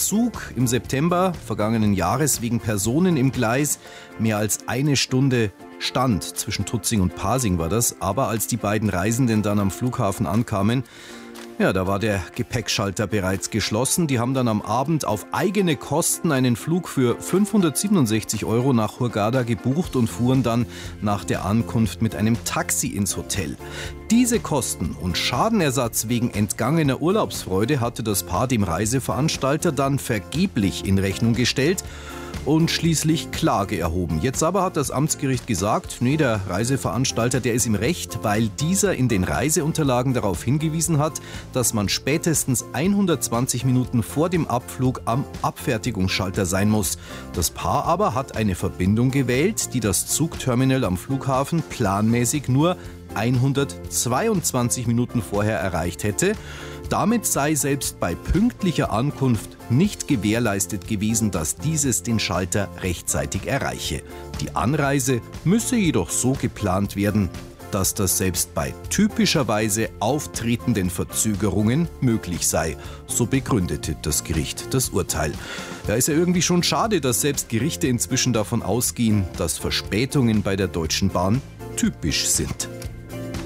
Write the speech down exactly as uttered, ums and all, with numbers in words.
Zug im September vergangenen Jahres wegen Personen im Gleis mehr als eine Stunde stand. Zwischen Tutzing und Pasing war das. Aber als die beiden Reisenden dann am Flughafen ankamen, ja, da war der Gepäckschalter bereits geschlossen. Die haben dann am Abend auf eigene Kosten einen Flug für fünfhundertsiebenundsechzig Euro nach Hurghada gebucht und fuhren dann nach der Ankunft mit einem Taxi ins Hotel. Diese Kosten und Schadenersatz wegen entgangener Urlaubsfreude hatte das Paar dem Reiseveranstalter dann vergeblich in Rechnung gestellt und schließlich Klage erhoben. Jetzt aber hat das Amtsgericht gesagt, nee, der Reiseveranstalter, der ist im Recht, weil dieser in den Reiseunterlagen darauf hingewiesen hat, dass man spätestens hundertzwanzig Minuten vor dem Abflug am Abfertigungsschalter sein muss. Das Paar aber hat eine Verbindung gewählt, die das Zugterminal am Flughafen planmäßig nur hundertzweiundzwanzig Minuten vorher erreicht hätte. Damit sei selbst bei pünktlicher Ankunft nicht gewährleistet gewesen, dass dieses den Schalter rechtzeitig erreiche. Die Anreise müsse jedoch so geplant werden, dass das selbst bei typischerweise auftretenden Verzögerungen möglich sei. So begründete das Gericht das Urteil. Da ist ja irgendwie schon schade, dass selbst Gerichte inzwischen davon ausgehen, dass Verspätungen bei der Deutschen Bahn typisch sind.